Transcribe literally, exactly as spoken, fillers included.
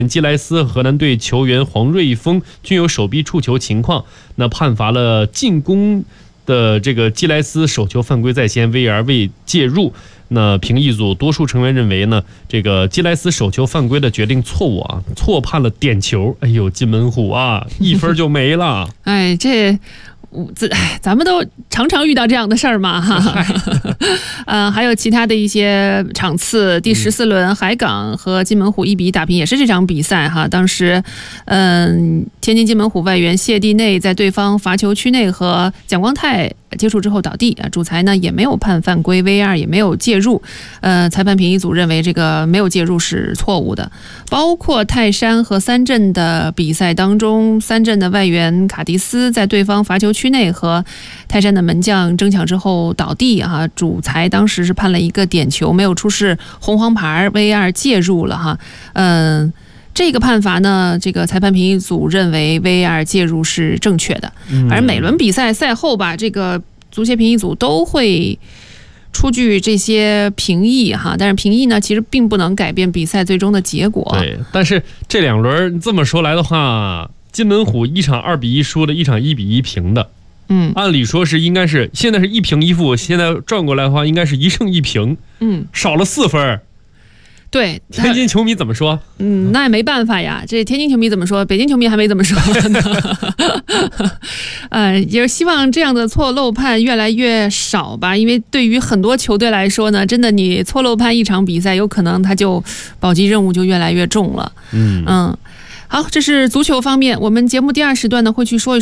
基莱斯、河南队球员黄瑞峰均有手臂触球情况，那判罚了进攻的这个基莱斯手球犯规在先 ，V R 未介入。那评议组多数成员认为呢，这个基莱斯手球犯规的决定错误啊，错判了点球。哎呦，金门虎啊，一分就没了。 哎，这。这咱们都常常遇到这样的事儿嘛，哈，呃，还有其他的一些场次，第十四轮海港和金门虎一比一打平，也是这场比赛哈。当时，嗯、呃，天津金门虎外援谢蒂内在对方罚球区内和蒋光太接触之后倒地啊，主裁呢也没有判犯规 ，V R 也没有介入，呃，裁判评议组认为这个没有介入是错误的。包括泰山和三镇的比赛当中，三镇的外援卡迪斯在对方罚球区内和泰山的门将争抢之后倒地啊，主裁当时是判了一个点球，没有出示红黄牌 ，V R 介入了哈，嗯、呃。这个判罚呢，这个裁判评议组认为 V R 介入是正确的。反正每轮比赛赛后吧，这个足协评议组都会出具这些评议哈，但是评议呢，其实并不能改变比赛最终的结果。 对，但是这两轮这么说来的话，金门虎一场二比一输的，一场一比一平的。嗯，按理说是应该是现在是一平一负，现在转过来的话，应该是一胜一平。嗯，少了四分。 对， 天津球迷怎么说？ 嗯，那也没办法呀。这天津球迷怎么说？北京球迷还没怎么说呢。呃，也是希望这样的错漏判越来越少吧。因为对于很多球队来说呢，真的你错漏判一场比赛，有可能他就保级任务就越来越重了。嗯嗯，好，这是足球方面。我们节目第二时段呢会去说一说。